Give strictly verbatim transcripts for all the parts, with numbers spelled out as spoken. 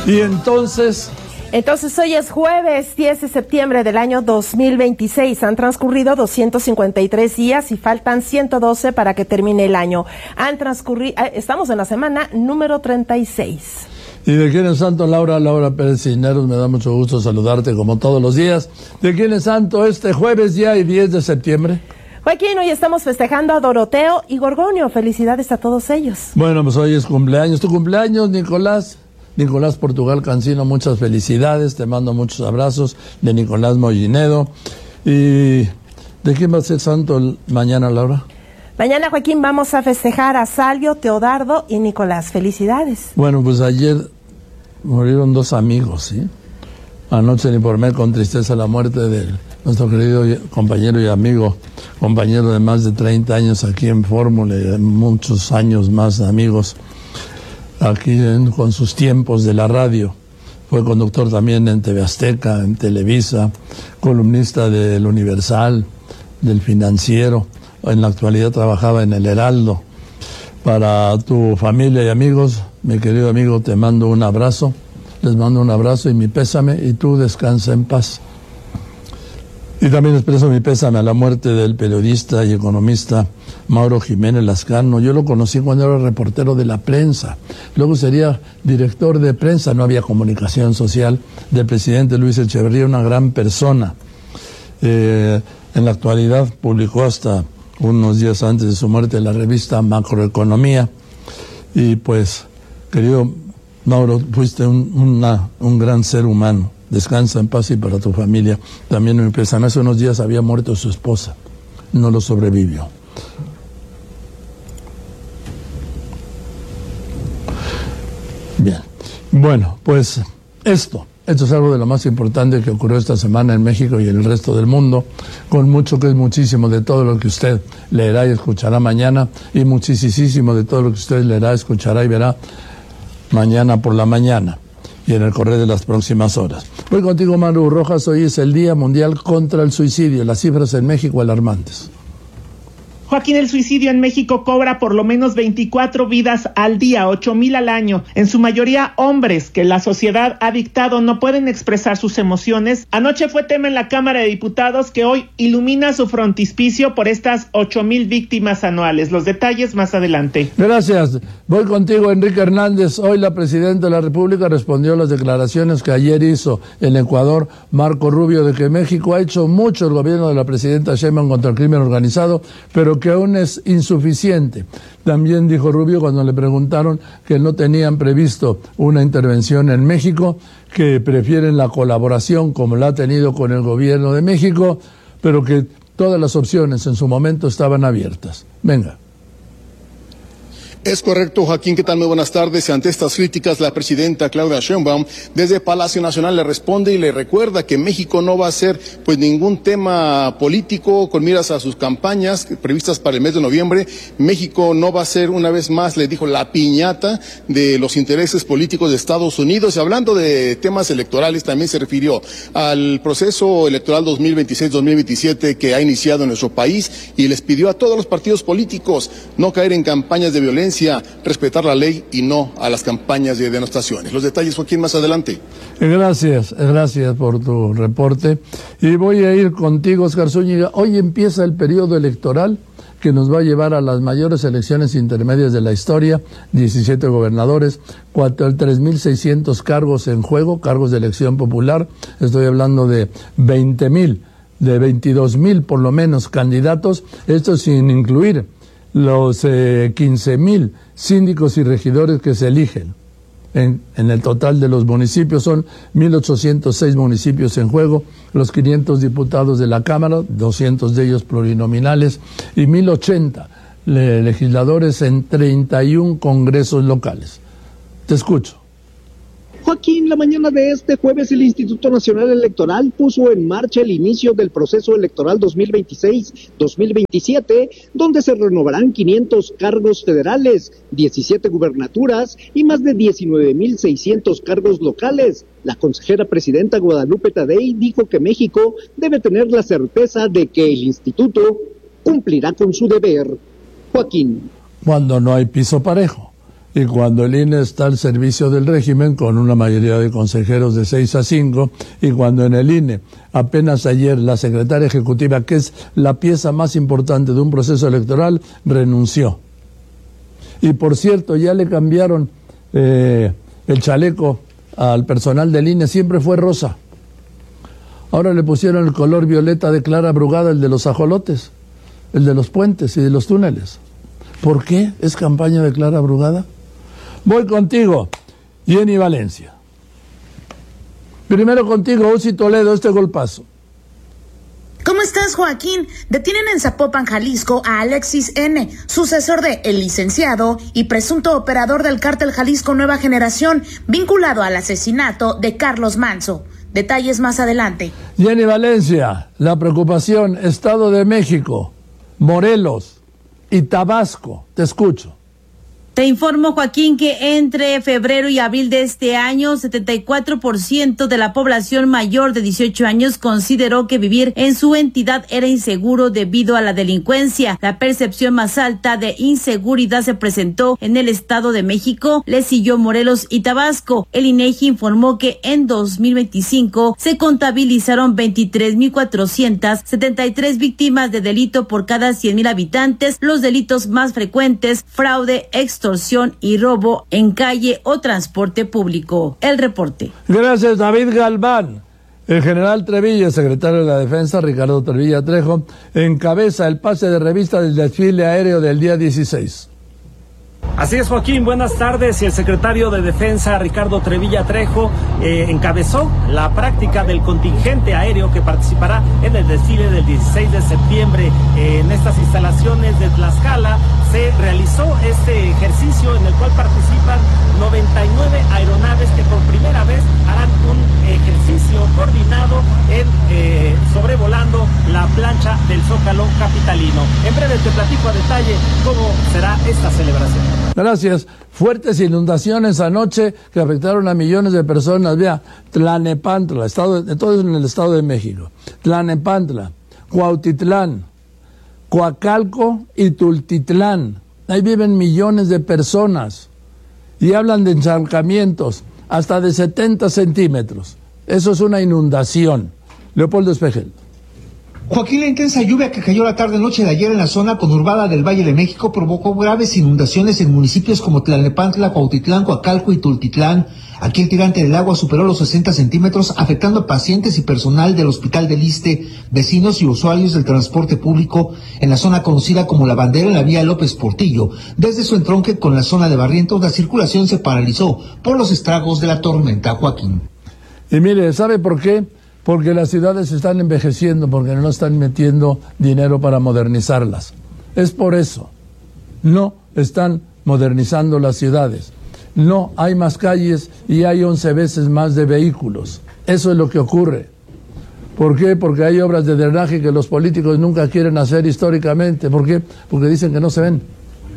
Y entonces... Entonces hoy es jueves diez de septiembre del año dos mil veintiséis. Han transcurrido doscientos cincuenta y tres días y faltan ciento doce para que termine el año. Han transcurrido, estamos en la semana número treinta y seis. ¿Y de quién es santo? Laura, Laura Pérez Cisneros, me da mucho gusto saludarte como todos los días. ¿De quién es santo este jueves ya y diez de septiembre? Joaquín, hoy estamos festejando a Doroteo y Gorgonio. Felicidades a todos ellos. Bueno, pues hoy es cumpleaños. ¿Tu cumpleaños, Nicolás? Nicolás Portugal Cancino, muchas felicidades, te mando muchos abrazos, de Nicolás Mollinedo. ¿Y de quién va a ser santo el, mañana, Laura? Mañana, Joaquín, vamos a festejar a Salvio, Teodardo y Nicolás. Felicidades. Bueno, pues ayer murieron dos amigos, ¿sí? Anoche le informé con tristeza la muerte de nuestro querido compañero y amigo, compañero de más de treinta años aquí en Fórmula y de muchos años más amigos aquí en, con sus tiempos de la radio. Fue conductor también en T V Azteca, en Televisa, columnista del Universal, del Financiero. En la actualidad trabajaba en El Heraldo. Para tu familia y amigos, mi querido amigo, te mando un abrazo. Les mando un abrazo y mi pésame, y tú descansa en paz. Y también expreso mi pésame a la muerte del periodista y economista Mauro Jiménez Lascano. Yo lo conocí cuando era reportero de la prensa. Luego sería director de prensa, no había comunicación social, del presidente Luis Echeverría, una gran persona. Eh, en la actualidad publicó hasta unos días antes de su muerte la revista Macroeconomía. Y pues, querido Mauro, fuiste un, una, un gran ser humano. Descansa en paz y para tu familia también me pesa. Hace unos días había muerto su esposa, no lo sobrevivió. Bien, bueno, pues esto, esto es algo de lo más importante que ocurrió esta semana en México y en el resto del mundo, con mucho que es muchísimo de todo lo que usted leerá y escuchará mañana, y muchísimo de todo lo que usted leerá, escuchará y verá mañana por la mañana y en el correr de las próximas horas. Voy contigo, Manu Rojas. Hoy es el Día Mundial contra el Suicidio. Las cifras en México alarmantes. Joaquín, el suicidio en México cobra por lo menos veinticuatro vidas al día, ocho mil al año, en su mayoría hombres que la sociedad ha dictado no pueden expresar sus emociones. Anoche fue tema en la Cámara de Diputados, que hoy ilumina su frontispicio por estas ocho mil víctimas anuales. Los detalles más adelante. Gracias. Voy contigo, Enrique Hernández. Hoy la Presidenta de la República respondió a las declaraciones que ayer hizo en Ecuador Marco Rubio de que México ha hecho mucho el gobierno de la Presidenta Sheinbaum contra el crimen organizado, pero que aún es insuficiente. También dijo Rubio, cuando le preguntaron que no tenían previsto una intervención en México, que prefieren la colaboración como la ha tenido con el gobierno de México, pero que todas las opciones en su momento estaban abiertas. Venga. Es correcto, Joaquín, ¿qué tal? Muy buenas tardes. Ante estas críticas, la presidenta Claudia Sheinbaum desde Palacio Nacional le responde y le recuerda que México no va a ser pues ningún tema político con miras a sus campañas previstas para el mes de noviembre. México no va a ser, una vez más, le dijo, la piñata de los intereses políticos de Estados Unidos. Y hablando de temas electorales, también se refirió al proceso electoral dos mil veintiséis dos mil veintisiete que ha iniciado en nuestro país y les pidió a todos los partidos políticos no caer en campañas de violencia, respetar la ley y no a las campañas de denostaciones. Los detalles, Joaquín, más adelante. Gracias, gracias por tu reporte. Y voy a ir contigo, Oscar Zúñiga. Hoy empieza el periodo electoral que nos va a llevar a las mayores elecciones intermedias de la historia, diecisiete gobernadores, tres mil seiscientos cargos en juego, cargos de elección popular. Estoy hablando de veinte mil, de veintidós mil por lo menos candidatos, esto sin incluir los eh, quince mil síndicos y regidores que se eligen. En, en el total de los municipios son mil ochocientos seis municipios en juego, los quinientos diputados de la Cámara, doscientos de ellos plurinominales, y mil ochenta le, legisladores en treinta y uno congresos locales. Te escucho. Joaquín, la mañana de este jueves el Instituto Nacional Electoral puso en marcha el inicio del proceso electoral dos mil veintiséis dos mil veintisiete, donde se renovarán quinientos cargos federales, diecisiete gubernaturas y más de diecinueve mil seiscientos cargos locales. La consejera presidenta Guadalupe Tadei dijo que México debe tener la certeza de que el instituto cumplirá con su deber. Joaquín. Cuando no hay piso parejo. y cuando el I N E está al servicio del régimen con una mayoría de consejeros de seis a cinco, y cuando en el I N E apenas ayer la secretaria ejecutiva, que es la pieza más importante de un proceso electoral, renunció. Y por cierto, ya le cambiaron eh, el chaleco al personal del I N E, siempre fue rosa. Ahora le pusieron el color violeta de Clara Brugada, el de los ajolotes, el de los puentes y de los túneles. ¿Por qué es campaña de Clara Brugada? Voy contigo, Jenny Valencia. Primero contigo, Uzi Toledo, este golpazo. ¿Cómo estás, Joaquín? Detienen en Zapopan, Jalisco, a Alexis N., sucesor de El Licenciado y presunto operador del cártel Jalisco Nueva Generación, vinculado al asesinato de Carlos Manso. Detalles más adelante. Jenny Valencia, la preocupación, Estado de México, Morelos y Tabasco. Te escucho. Te informo, Joaquín, que entre febrero y abril de este año, setenta y cuatro por ciento de la población mayor de dieciocho años consideró que vivir en su entidad era inseguro debido a la delincuencia. La percepción más alta de inseguridad se presentó en el Estado de México, le siguió Morelos y Tabasco. El INEGI informó que en dos mil veinticinco se contabilizaron veintitrés mil cuatrocientas setenta y tres víctimas de delito por cada cien mil habitantes. Los delitos más frecuentes: fraude, extorsión, extorsión y robo en calle o transporte público. El reporte. Gracias, David Galván. El general Trevilla, secretario de la Defensa, Ricardo Trevilla Trejo, encabeza el pase de revista del desfile aéreo del día dieciséis. Así es, Joaquín, buenas tardes. Y el secretario de Defensa, Ricardo Trevilla Trejo, eh, encabezó la práctica del contingente aéreo que participará en el desfile del dieciséis de septiembre. Eh, en estas instalaciones de Tlaxcala se realizó este ejercicio en el cual participan noventa y nueve aeronaves que por primera vez harán un ejercicio coordinado en eh, sobrevolando la plancha del Zócalo capitalino. En breve te platico a detalle cómo será esta celebración. Gracias. Fuertes inundaciones anoche que afectaron a millones de personas. Vea, Tlanepantla, estado de, todo en el Estado de México. Tlanepantla, Cuautitlán, Coacalco y Tultitlán. Ahí viven millones de personas y hablan de encharcamientos hasta de setenta centímetros. Eso es una inundación. Leopoldo Espejel. Joaquín, la intensa lluvia que cayó la tarde-noche de ayer en la zona conurbada del Valle de México provocó graves inundaciones en municipios como Tlalnepantla, Cuautitlán, Coacalco y Tultitlán. Aquí el tirante del agua superó los sesenta centímetros, afectando a pacientes y personal del Hospital del Iste, vecinos y usuarios del transporte público en la zona conocida como La Bandera en la vía López Portillo. Desde su entronque con la zona de Barrientos, la circulación se paralizó por los estragos de la tormenta, Joaquín. Y mire, ¿sabe por qué? Porque las ciudades están envejeciendo, porque no están metiendo dinero para modernizarlas. Es por eso. No están modernizando las ciudades. No hay más calles y hay once veces más de vehículos. Eso es lo que ocurre. ¿Por qué? Porque hay obras de drenaje que los políticos nunca quieren hacer históricamente. ¿Por qué? Porque dicen que no se ven.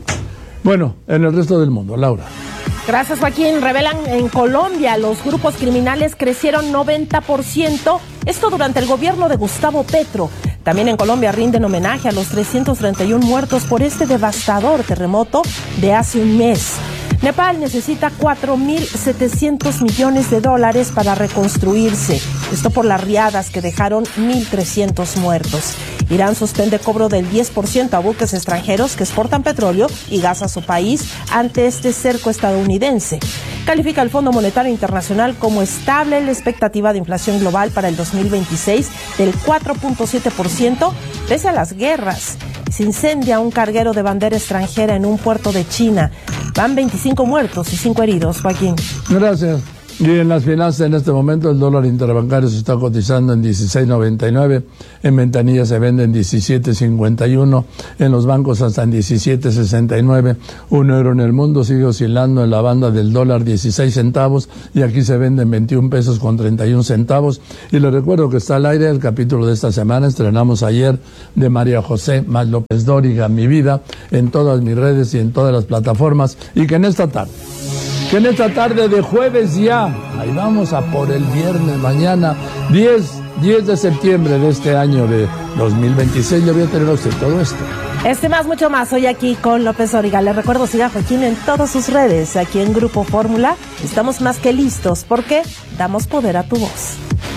Bueno, en el resto del mundo, Laura. Gracias, Joaquín. Revelan en Colombia los grupos criminales crecieron noventa por ciento, esto durante el gobierno de Gustavo Petro. También en Colombia rinden homenaje a los trescientos treinta y uno muertos por este devastador terremoto de hace un mes. Nepal necesita cuatro mil setecientos millones de dólares para reconstruirse. Esto por las riadas que dejaron mil trescientos muertos. Irán suspende cobro del diez por ciento a buques extranjeros que exportan petróleo y gas a su país ante este cerco estadounidense. Califica el Fondo Monetario Internacional como estable la expectativa de inflación global para el dos mil veintiséis del cuatro punto siete por ciento pese a las guerras. Se incendia un carguero de bandera extranjera en un puerto de China. Van veinticinco muertos y cinco heridos, Joaquín. Gracias. Y en las finanzas en este momento el dólar interbancario se está cotizando en dieciséis noventa y nueve, en ventanilla se vende en diecisiete cincuenta y uno, en los bancos hasta en diecisiete sesenta y nueve, un euro en el mundo sigue oscilando en la banda del dólar dieciséis centavos y aquí se vende en veintiún pesos con treinta y un centavos. Y les recuerdo que está al aire el capítulo de esta semana, estrenamos ayer de María José Más López Dóriga, Mi Vida, en todas mis redes y en todas las plataformas, y que en esta tarde que en esta tarde de jueves ya, ahí vamos a por el viernes, mañana, diez de septiembre de este año de dos mil veintiséis, yo voy a tener a usted todo esto. Este más, mucho más, hoy aquí con López Dóriga. Les recuerdo, siga a Joaquín en todas sus redes, aquí en Grupo Fórmula. Estamos más que listos, porque damos poder a tu voz.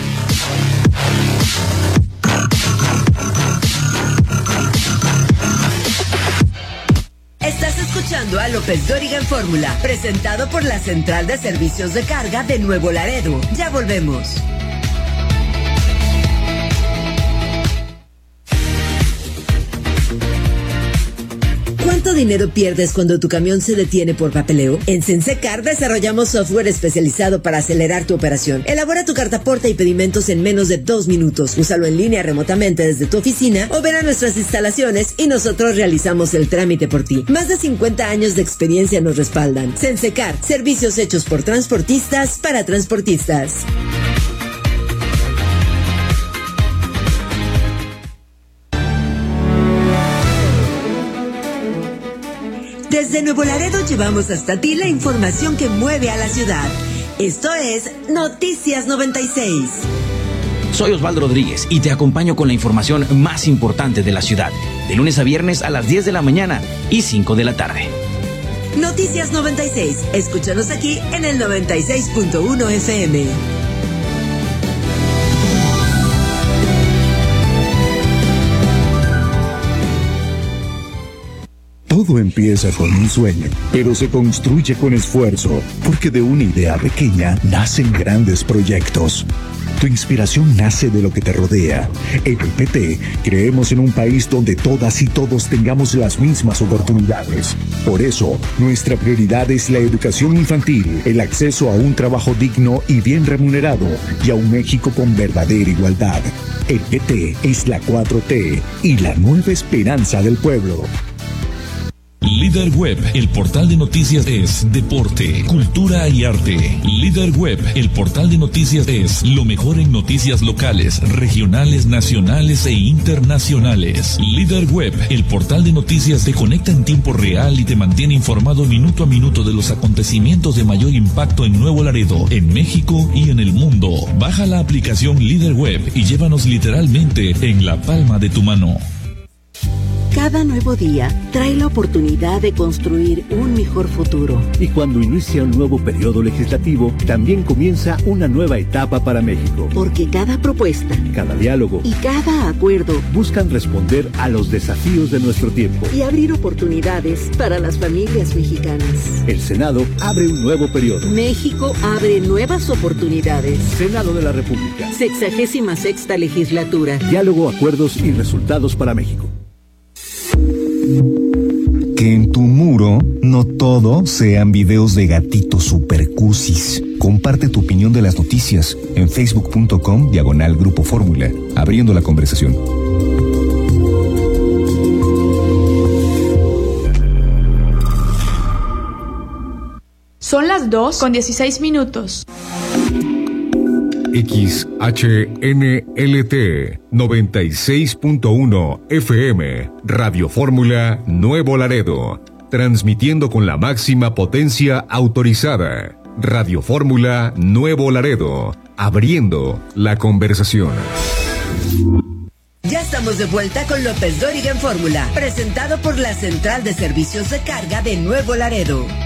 Estás escuchando a López Dóriga en Fórmula, presentado por la Central de Servicios de Carga de Nuevo Laredo. Ya volvemos. ¿Cuánto dinero pierdes cuando tu camión se detiene por papeleo? En Sensecar desarrollamos software especializado para acelerar tu operación. Elabora tu cartaporte y pedimentos en menos de dos minutos. Úsalo en línea remotamente desde tu oficina o ven a nuestras instalaciones y nosotros realizamos el trámite por ti. Más de cincuenta años de experiencia nos respaldan. Sensecar, servicios hechos por transportistas para transportistas. Desde Nuevo Laredo llevamos hasta ti la información que mueve a la ciudad. Esto es Noticias noventa y seis. Soy Osvaldo Rodríguez y te acompaño con la información más importante de la ciudad. De lunes a viernes a las diez de la mañana y cinco de la tarde. Noticias noventa y seis. Escúchanos aquí en el noventa y seis punto uno F M. Todo empieza con un sueño, pero se construye con esfuerzo, porque de una idea pequeña nacen grandes proyectos. Tu inspiración nace de lo que te rodea. En el P T creemos en un país donde todas y todos tengamos las mismas oportunidades. Por eso, nuestra prioridad es la educación infantil, el acceso a un trabajo digno y bien remunerado, y a un México con verdadera igualdad. El P T es la cuatro T y la nueva esperanza del pueblo. Líder Web, el portal de noticias es deporte, cultura y arte. Líder Web, el portal de noticias es lo mejor en noticias locales, regionales, nacionales e internacionales. Líder Web, el portal de noticias te conecta en tiempo real y te mantiene informado minuto a minuto de los acontecimientos de mayor impacto en Nuevo Laredo, en México y en el mundo. Baja la aplicación Líder Web y llévanos literalmente en la palma de tu mano. Cada nuevo día trae la oportunidad de construir un mejor futuro. Y cuando inicia un nuevo periodo legislativo, también comienza una nueva etapa para México. Porque cada propuesta, cada diálogo y cada acuerdo buscan responder a los desafíos de nuestro tiempo y abrir oportunidades para las familias mexicanas. El Senado abre un nuevo periodo. México abre nuevas oportunidades. Senado de la República. Sexagésima sexta legislatura. Diálogo, acuerdos y resultados para México. Que en tu muro no todo sean videos de gatitos supercusis. Comparte tu opinión de las noticias en facebook punto com diagonal Grupo Fórmula, abriendo la conversación. Son las dos con dieciséis minutos. X H N L T noventa y seis punto uno F M, Radio Fórmula Nuevo Laredo, transmitiendo con la máxima potencia autorizada. Radio Fórmula Nuevo Laredo, abriendo la conversación. Ya estamos de vuelta con López Dóriga en Fórmula, presentado por la Central de Servicios de Carga de Nuevo Laredo.